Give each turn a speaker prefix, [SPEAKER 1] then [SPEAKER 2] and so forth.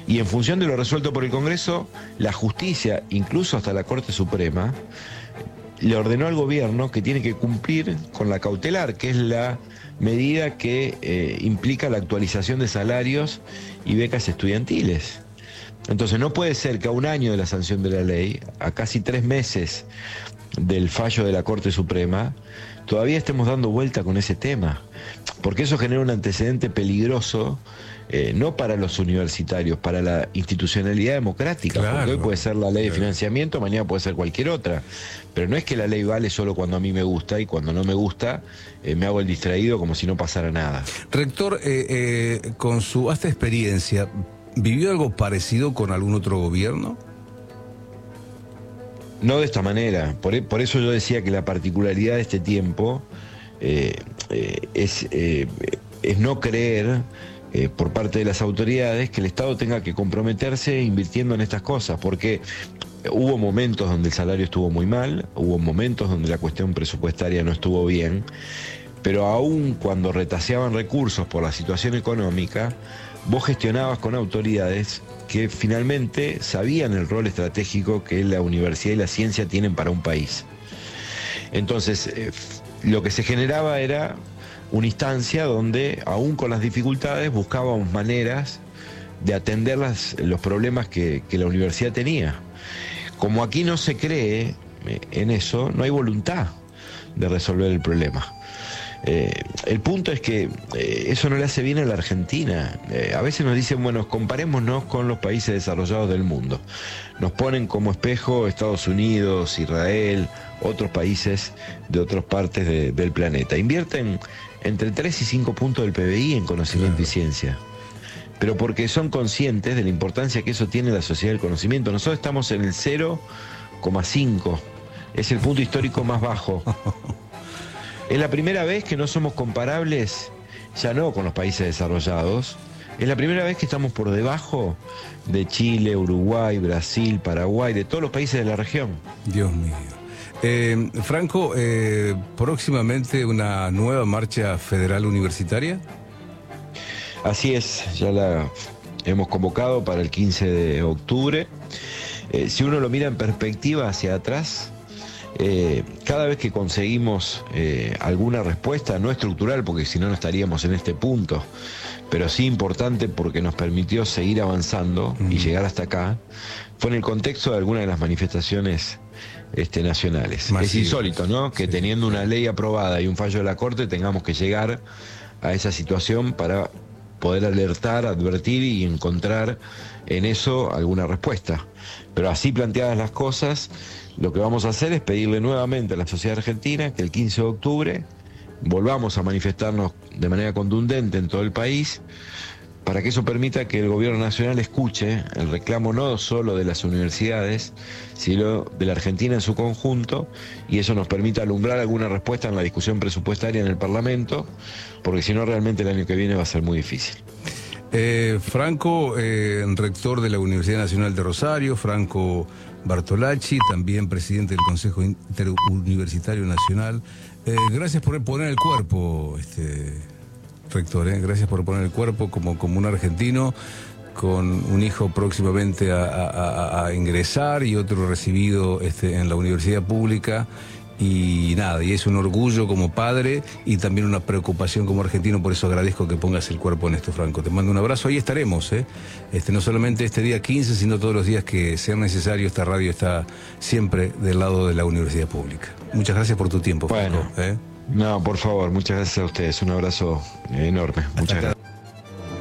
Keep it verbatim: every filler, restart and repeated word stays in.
[SPEAKER 1] Y en función de lo resuelto por el Congreso, la justicia, incluso hasta la Corte Suprema, le ordenó al gobierno que tiene que cumplir con la cautelar, que es la medida que eh, implica la actualización de salarios y becas estudiantiles. Entonces no puede ser que a un año de la sanción de la ley, a casi tres meses del fallo de la Corte Suprema, todavía estemos dando vuelta con ese tema, porque eso genera un antecedente peligroso, eh, no para los universitarios, para la institucionalidad democrática,
[SPEAKER 2] Claro,
[SPEAKER 1] porque hoy puede ser la ley de
[SPEAKER 2] claro.
[SPEAKER 1] financiamiento, mañana puede ser cualquier otra, pero no es que la ley vale solo cuando a mí me gusta, y cuando no me gusta eh, me hago el distraído como si no pasara nada.
[SPEAKER 2] Rector, eh, eh, con su vasta experiencia, ¿vivió algo parecido con algún otro gobierno?
[SPEAKER 1] No de esta manera, por, por eso yo decía que la particularidad de este tiempo eh, eh, es, eh, es no creer eh, por parte de las autoridades que el Estado tenga que comprometerse invirtiendo en estas cosas, porque hubo momentos donde el salario estuvo muy mal, hubo momentos donde la cuestión presupuestaria no estuvo bien, pero aún cuando retaseaban recursos por la situación económica, vos gestionabas con autoridades que finalmente sabían el rol estratégico que la universidad y la ciencia tienen para un país. Entonces, eh, lo que se generaba era una instancia donde, aún con las dificultades, buscábamos maneras de atender las, los problemas que, que la universidad tenía. Como aquí no se cree en eso, no hay voluntad de resolver el problema. Eh, el punto es que eh, eso no le hace bien a la Argentina. Eh, a veces nos dicen, bueno, comparémonos con los países desarrollados del mundo. Nos ponen como espejo Estados Unidos, Israel, otros países de otras partes de, del planeta. Invierten entre tres y cinco puntos del P B I en conocimiento claro. y ciencia. Pero porque son conscientes de la importancia que eso tiene en la sociedad del conocimiento. Nosotros estamos en el cero coma cinco. Es el punto histórico más bajo. Es la primera vez que no somos comparables, ya no con los países desarrollados, es la primera vez que estamos por debajo de Chile, Uruguay, Brasil, Paraguay, de todos los países de la región.
[SPEAKER 2] Dios mío. Eh, Franco, eh, próximamente una nueva marcha federal universitaria.
[SPEAKER 1] Así es, ya la hemos convocado para el quince de octubre. Eh, si uno lo mira en perspectiva hacia atrás, Eh, cada vez que conseguimos eh, alguna respuesta, no estructural, porque si no no estaríamos en este punto, pero sí importante porque nos permitió seguir avanzando mm. y llegar hasta acá, fue en el contexto de alguna de las manifestaciones este, nacionales. Masivas. Es insólito, ¿no? Que sí. teniendo una ley aprobada y un fallo de la Corte tengamos que llegar a esa situación para poder alertar, advertir y encontrar en eso alguna respuesta. Pero así planteadas las cosas, lo que vamos a hacer es pedirle nuevamente a la sociedad argentina que el quince de octubre volvamos a manifestarnos de manera contundente en todo el país, para que eso permita que el gobierno nacional escuche el reclamo no solo de las universidades, sino de la Argentina en su conjunto, y eso nos permita alumbrar alguna respuesta en la discusión presupuestaria en el Parlamento, porque si no realmente el año que viene va a ser muy difícil.
[SPEAKER 2] Eh, Franco, eh, rector de la Universidad Nacional de Rosario, Franco Bartolacci, también presidente del Consejo Interuniversitario Nacional. Eh, gracias por poner el cuerpo, este, rector, eh, gracias por poner el cuerpo como, como un argentino con un hijo próximamente a, a, a ingresar y otro recibido este, en la universidad pública. Y nada, y es un orgullo como padre y también una preocupación como argentino, por eso agradezco que pongas el cuerpo en esto, Franco. Te mando un abrazo, ahí estaremos, ¿eh? Este, no solamente este día quince, sino todos los días que sean necesarios. Esta radio está siempre del lado de la universidad pública. Muchas gracias por tu tiempo, Franco.
[SPEAKER 1] Bueno,
[SPEAKER 2] ¿eh?
[SPEAKER 1] No, por favor, muchas gracias a ustedes, un abrazo enorme. Muchas gracias.